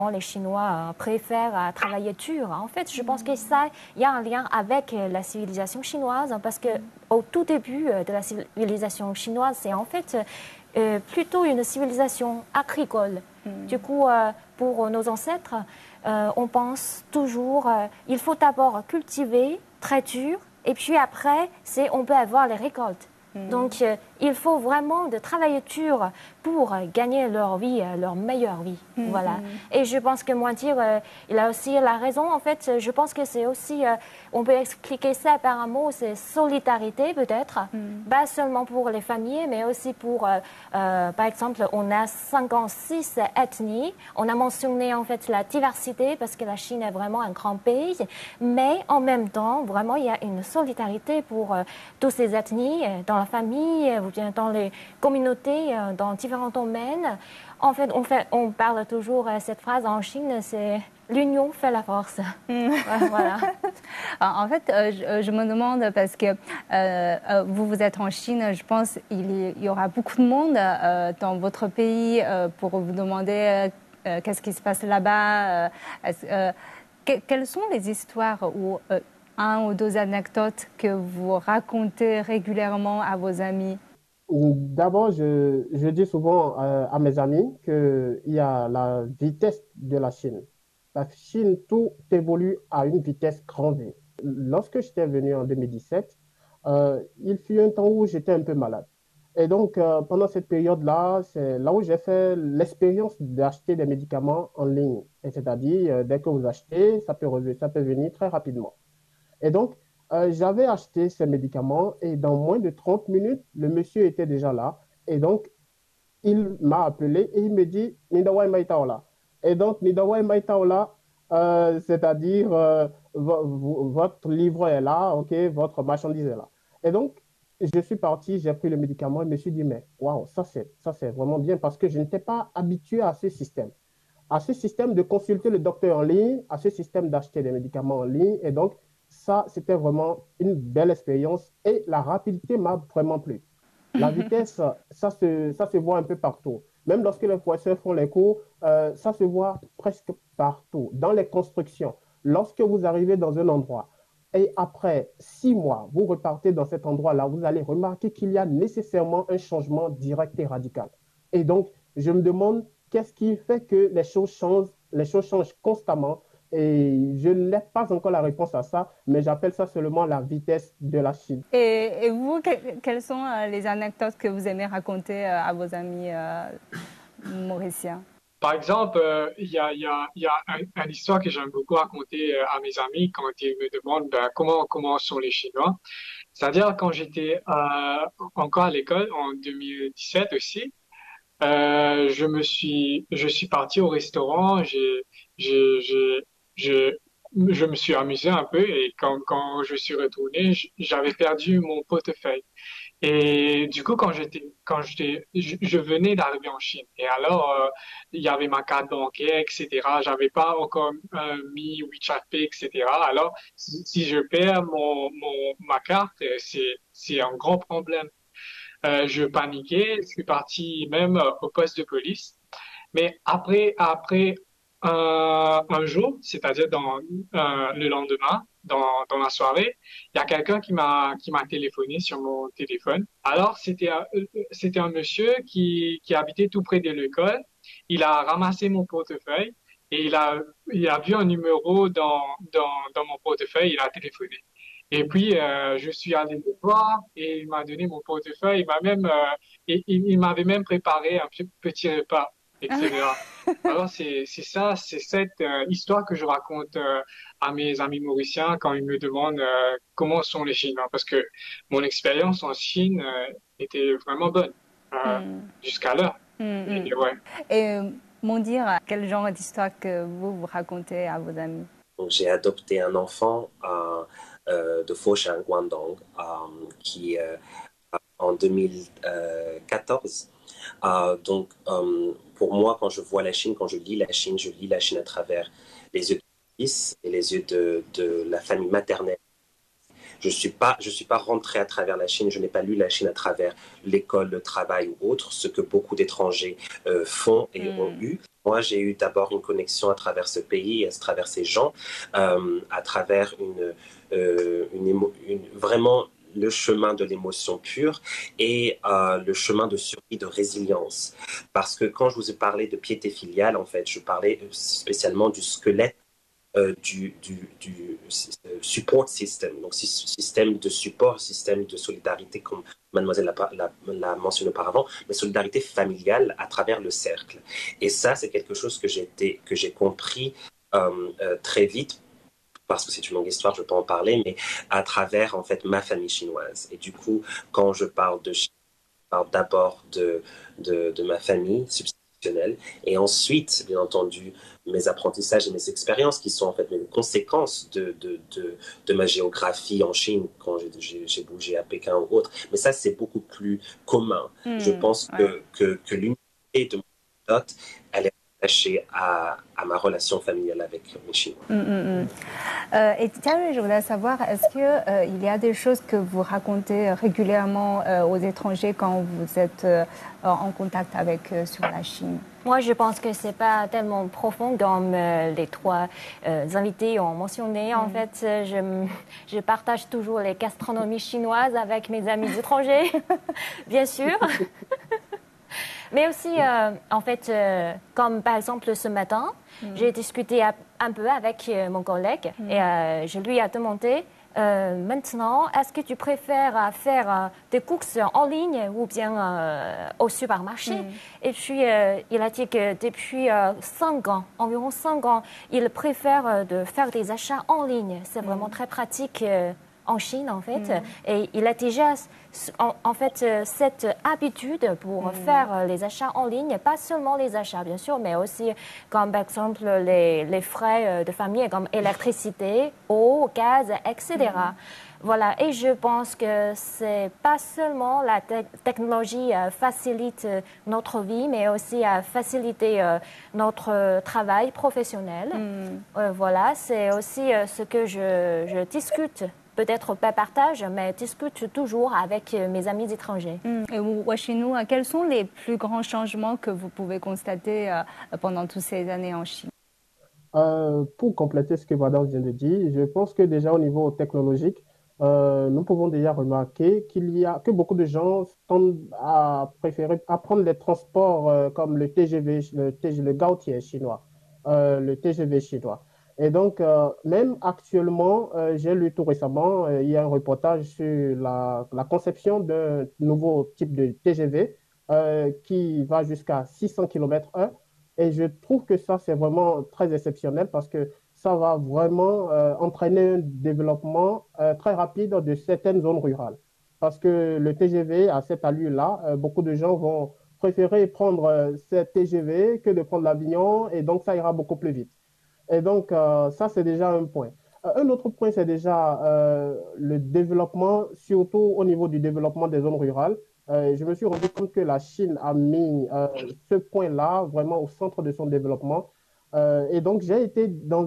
Les Chinois préfèrent travailler dur. En fait, je pense que ça, il y a un lien avec la civilisation chinoise, parce que au tout début de la civilisation chinoise, c'est en fait plutôt une civilisation agricole. Du coup, pour nos ancêtres, on pense toujours, il faut d'abord cultiver très dur, et puis après, on peut avoir les récoltes. Donc, il faut vraiment de travailler dur pour gagner leur vie, leur meilleure vie. Voilà. Et je pense que Mointir, il a aussi la raison. En fait, je pense que c'est aussi, on peut expliquer ça par un mot, c'est solidarité peut-être. Pas seulement pour les familles, mais aussi pour, par exemple, on a 56 ethnies. On a mentionné en fait la diversité parce que la Chine est vraiment un grand pays. Mais en même temps, vraiment, il y a une solidarité pour toutes ces ethnies dans la famille ou bien dans les communautés, dans différents domaines. En fait, on parle toujours cette phrase en Chine, c'est l'union fait la force. Voilà. En fait, je me demande parce que vous êtes en Chine, je pense qu'il y aura beaucoup de monde dans votre pays pour vous demander qu'est-ce qui se passe là-bas. Quelles sont les histoires ou un ou deux anecdotes que vous racontez régulièrement à vos amis? D'abord, je dis souvent à mes amis qu'il y a la vitesse de la Chine. La Chine, tout évolue à une vitesse grand V. Lorsque j'étais venu en 2017, il fut un temps où j'étais un peu malade. Et donc, pendant cette période-là, c'est là où j'ai fait l'expérience d'acheter des médicaments en ligne. Et c'est-à-dire, dès que vous achetez, ça peut venir très rapidement. Et donc, j'avais acheté ces médicaments et dans moins de 30 minutes, le monsieur était déjà là. Et donc, il m'a appelé et il me dit, Nidawai Maitaola. Et donc, Nidawai Maitaola, c'est-à-dire, votre livre est là, ok, votre marchandise est là. Et donc, je suis parti, j'ai pris le médicament et me suis dit, mais waouh, ça c'est vraiment bien parce que je n'étais pas habitué à ce système de consulter le docteur en ligne, à ce système d'acheter des médicaments en ligne. Et donc, ça, c'était vraiment une belle expérience et la rapidité m'a vraiment plu. La vitesse, ça se voit un peu partout. Même lorsque les professeurs font les cours, ça se voit presque partout. Dans les constructions, lorsque vous arrivez dans un endroit et après 6 mois, vous repartez dans cet endroit-là, vous allez remarquer qu'il y a nécessairement un changement direct et radical. Et donc, je me demande qu'est-ce qui fait que les choses changent constamment. Et je n'ai pas encore la réponse à ça, mais j'appelle ça seulement la vitesse de la Chine. Et vous, quelles sont les anecdotes que vous aimez raconter à vos amis mauriciens? Par exemple, il y a une histoire que j'aime beaucoup raconter à mes amis quand ils me demandent ben, comment sont les Chinois. C'est-à-dire quand j'étais encore à l'école en 2017 aussi, je suis parti au restaurant, j'ai, j'ai, j'ai- je me suis amusé un peu et quand je suis retourné, j'avais perdu mon portefeuille. Et du coup, je venais d'arriver en Chine. Et alors, il y avait ma carte bancaire, etc. J'avais pas encore mis WeChat Pay, etc. Alors, si je perds ma carte, c'est un grand problème. Je paniquais, je suis parti même au poste de police. Mais après un jour, c'est-à-dire le lendemain, dans la soirée, il y a quelqu'un qui m'a téléphoné sur mon téléphone. Alors, c'était un monsieur qui habitait tout près de l'école. Il a ramassé mon portefeuille et il a vu un numéro dans mon portefeuille. Il a téléphoné. Et puis, je suis allé le voir et il m'a donné mon portefeuille. Il m'avait même préparé un petit repas, etc. Alors, c'est ça, c'est cette histoire que je raconte à mes amis mauriciens quand ils me demandent comment sont les Chinois. Parce que mon expérience en Chine était vraiment bonne jusqu'à l'heure. Et ouais. Et m'en dire quel genre d'histoire que vous racontez à vos amis? Donc, j'ai adopté un enfant de Foshan, Guangdong, qui en 2014. Pour moi, quand je vois la Chine, quand je lis la Chine, je lis la Chine à travers les yeux de mon fils et les yeux de la famille maternelle. Je suis pas rentré à travers la Chine, je n'ai pas lu la Chine à travers l'école, le travail ou autre, ce que beaucoup d'étrangers font et ont eu. Moi, j'ai eu d'abord une connexion à travers ce pays, à travers ces gens, à travers vraiment le chemin de l'émotion pure et le chemin de survie, de résilience. Parce que quand je vous ai parlé de piété filiale, en fait, je parlais spécialement du squelette du support system, donc système de support, système de solidarité, comme mademoiselle l'a mentionné auparavant, mais solidarité familiale à travers le cercle. Et ça, c'est quelque chose que j'ai compris très vite, parce que c'est une longue histoire, je peux en parler, mais à travers, en fait, ma famille chinoise. Et du coup, quand je parle de Chine, je parle d'abord de ma famille substitutionnelle, et ensuite, bien entendu, mes apprentissages et mes expériences qui sont en fait les conséquences de ma géographie en Chine quand j'ai bougé à Pékin ou autre. Mais ça, c'est beaucoup plus commun. Je pense que l'unité de mon dot, elle est attachée à ma relation familiale avec mes Chinois. Et Thierry, je voulais savoir, est-ce qu'il y a des choses que vous racontez régulièrement aux étrangers quand vous êtes en contact avec sur la Chine? Moi, je pense que c'est pas tellement profond comme les trois invités ont mentionné. En fait, je partage toujours les gastronomies chinoises avec mes amis étrangers, bien sûr. Mais aussi, en fait, comme par exemple ce matin, j'ai discuté un peu avec mon collègue et je lui ai demandé maintenant, est-ce que tu préfères faire des courses en ligne ou bien au supermarché? Et puis, il a dit que depuis 5 ans, environ 5 ans, il préfère de faire des achats en ligne. C'est vraiment très pratique. En Chine, en fait. Et il a déjà, en fait, cette habitude pour faire les achats en ligne, pas seulement les achats, bien sûr, mais aussi, comme par exemple, les frais de famille, comme électricité, eau, gaz, etc. Voilà. Et je pense que c'est pas seulement la technologie facilite notre vie, mais aussi faciliter notre travail professionnel. Voilà. C'est aussi ce que je discute. Peut-être pas partage, mais discute toujours avec mes amis étrangers. Et vous, Washinou, quels sont les plus grands changements que vous pouvez constater pendant toutes ces années en Chine? Pour compléter ce que Madame vient de dire, je pense que déjà au niveau technologique, nous pouvons déjà remarquer que beaucoup de gens tendent à préférer à prendre les transports comme le TGV, le Gaotier chinois, le TGV chinois. Et donc, même actuellement, j'ai lu tout récemment, il y a un reportage sur la conception d'un nouveau type de TGV qui va jusqu'à 600 km/h. Et je trouve que ça, c'est vraiment très exceptionnel parce que ça va vraiment entraîner un développement très rapide de certaines zones rurales. Parce que le TGV, à cette allure-là, beaucoup de gens vont préférer prendre ce TGV que de prendre l'avion et donc ça ira beaucoup plus vite. Et donc, ça, c'est déjà un point. Un autre point, c'est déjà le développement, surtout au niveau du développement des zones rurales. Je me suis rendu compte que la Chine a mis ce point-là vraiment au centre de son développement. Et donc, j'ai été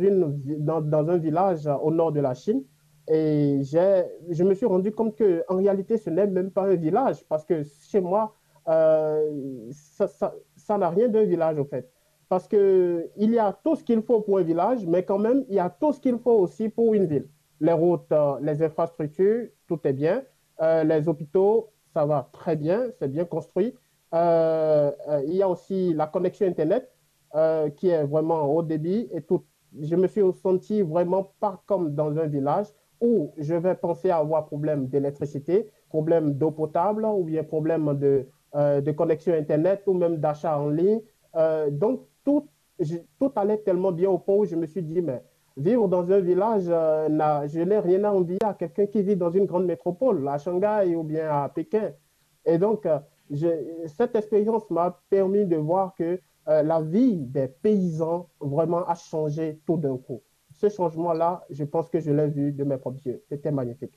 dans un village au nord de la Chine et je me suis rendu compte qu'en réalité, ce n'est même pas un village parce que chez moi, ça n'a rien d'un village, en fait. Parce qu'il y a tout ce qu'il faut pour un village, mais quand même, il y a tout ce qu'il faut aussi pour une ville. Les routes, les infrastructures, tout est bien. Les hôpitaux, ça va très bien, c'est bien construit. Il y a aussi la connexion Internet qui est vraiment haut débit et tout. Je me suis senti vraiment pas comme dans un village où je vais penser à avoir problème d'électricité, problème d'eau potable ou bien problème de connexion Internet ou même d'achat en ligne. Donc, tout allait tellement bien au point où je me suis dit, mais vivre dans un village, je n'ai rien à envier à quelqu'un qui vit dans une grande métropole, à Shanghai ou bien à Pékin. Et donc, cette expérience m'a permis de voir que la vie des paysans vraiment a changé tout d'un coup. Ce changement-là, je pense que je l'ai vu de mes propres yeux. C'était magnifique.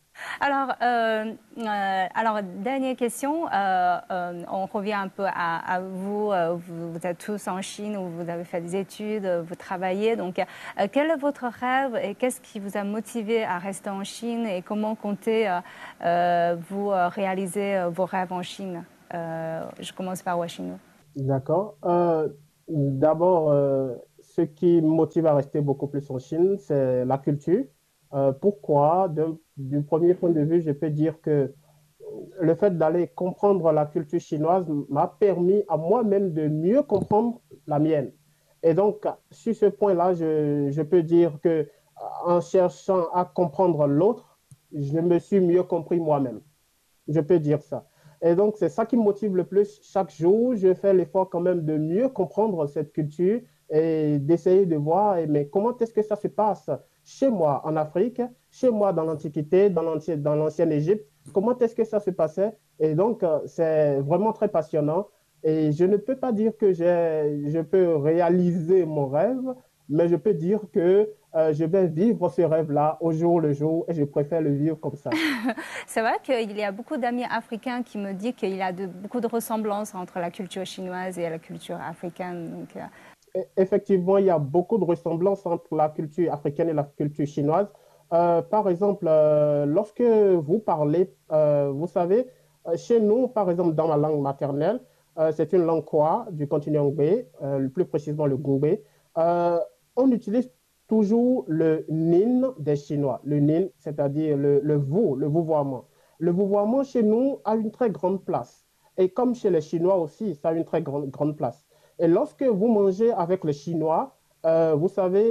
Alors, dernière question. On revient un peu à vous. Vous êtes tous en Chine où vous avez fait des études, vous travaillez. Donc, quel est votre rêve et qu'est-ce qui vous a motivé à rester en Chine et comment comptez-vous réaliser vos rêves en Chine? Je commence par Washinou. D'accord. D'abord, ce qui me motive à rester beaucoup plus en Chine, c'est la culture. Pourquoi? Du premier point de vue, je peux dire que le fait d'aller comprendre la culture chinoise m'a permis à moi-même de mieux comprendre la mienne. Et donc, sur ce point-là, je peux dire que en cherchant à comprendre l'autre, je me suis mieux compris moi-même. Je peux dire ça. Et donc, c'est ça qui me motive le plus. Chaque jour, je fais l'effort quand même de mieux comprendre cette culture et d'essayer de voir, mais comment est-ce que ça se passe chez moi en Afrique, chez moi dans l'Antiquité, dans l'ancienne Égypte, comment est-ce que ça se passait? Et donc, c'est vraiment très passionnant. Et je ne peux pas dire que je peux réaliser mon rêve, mais je peux dire que je vais vivre ce rêve-là au jour le jour et je préfère le vivre comme ça. C'est vrai qu'il y a beaucoup d'amis africains qui me disent qu'il y a beaucoup de ressemblances entre la culture chinoise et la culture africaine. Donc, effectivement, il y a beaucoup de ressemblances entre la culture africaine et la culture chinoise. Par exemple, lorsque vous parlez, vous savez, chez nous, par exemple, dans la langue maternelle, c'est une langue Kwa du continent anglais, plus précisément le Goubé. Euh, on utilise toujours le nin des Chinois, le nin, c'est-à-dire le vous, le vouvoiement. Le vouvoiement chez nous a une très grande place. Et comme chez les Chinois aussi, ça a une très grande place. Et lorsque vous mangez avec les Chinois, vous savez,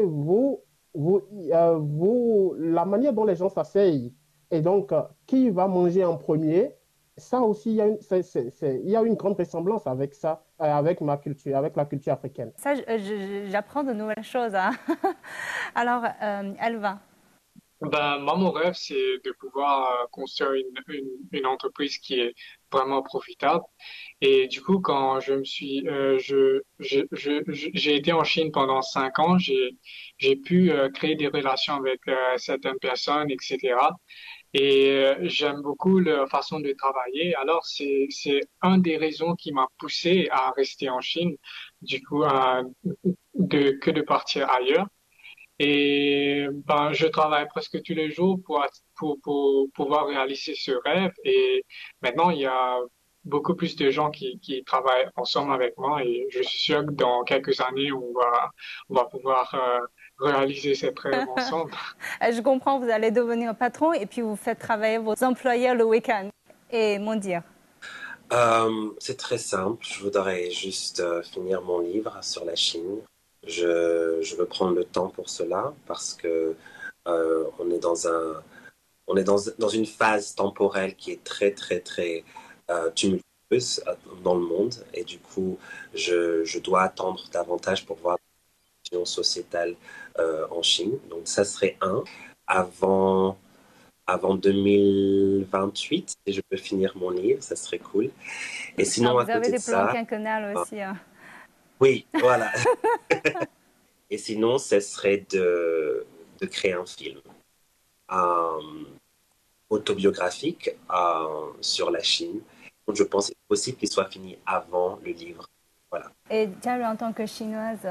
la manière dont les gens s'asseyent, et donc qui va manger en premier, ça aussi, il y a une grande ressemblance avec ça, avec ma culture, avec la culture africaine. ça, j'apprends de nouvelles choses, hein. Alors, Elva. Ben, moi, mon rêve, c'est de pouvoir construire une entreprise qui est vraiment profitable. Et du coup, quand je me suis, j'ai été en Chine pendant 5 ans, j'ai pu créer des relations avec certaines personnes, etc. Et j'aime beaucoup leur façon de travailler. Alors, c'est un des raisons qui m'a poussé à rester en Chine, du coup, que de partir ailleurs. Et ben, je travaille presque tous les jours pour pouvoir réaliser ce rêve. Et maintenant, il y a beaucoup plus de gens qui travaillent ensemble avec moi. Et je suis sûr que dans quelques années, on va pouvoir réaliser cette rêve ensemble. Je comprends, vous allez devenir patron et puis vous faites travailler vos employés le week-end. Et mon dire. C'est très simple. Je voudrais juste finir mon livre sur la Chine. Je veux prendre le temps pour cela parce que on est dans une phase temporelle qui est très, très, très tumultueuse dans le monde. Et du coup, je dois attendre davantage pour voir la situation sociétale en Chine. Donc, ça serait avant 2028, si je peux finir mon livre, ça serait cool. Et sinon, vous avez des plans quinquennales aussi. Hein. Oui, voilà. Et sinon, ce serait de créer un film autobiographique sur la Chine. Donc, je pense qu'il est possible qu'il soit fini avant le livre. Voilà. Et Jiaru, en tant que chinoise,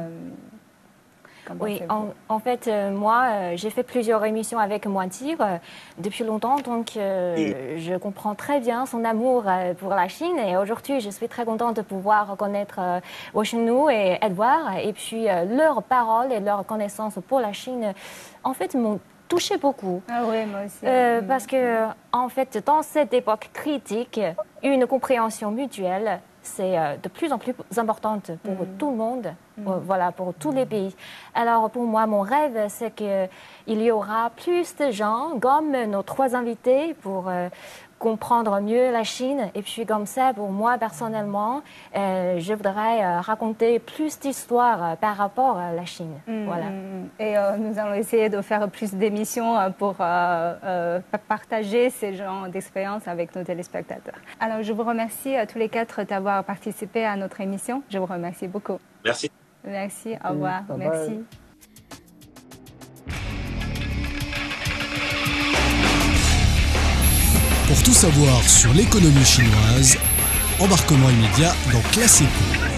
oui, en fait, moi, j'ai fait plusieurs émissions avec Moitir depuis longtemps, donc je comprends très bien son amour pour la Chine. Et aujourd'hui, je suis très contente de pouvoir connaître Woshenu et Edouard. Et puis, leurs paroles et leurs connaissances pour la Chine, en fait, m'ont touché beaucoup. Ah oui, moi aussi. Parce que, en fait, dans cette époque critique, une compréhension mutuelle, c'est de plus en plus importante pour tout le monde, voilà, pour tous les pays. Alors pour moi, mon rêve, c'est qu'il y aura plus de gens comme nos 3 invités pour comprendre mieux la Chine. Et puis comme ça, pour moi personnellement, je voudrais raconter plus d'histoires par rapport à la Chine. Voilà. Et nous allons essayer de faire plus d'émissions pour partager ces genres d'expériences avec nos téléspectateurs. Alors je vous remercie tous les 4 d'avoir participé à notre émission. Je vous remercie beaucoup. Merci. Merci, au revoir. Bye bye. Merci. Pour tout savoir sur l'économie chinoise, embarquement immédiat dans Classe Éco.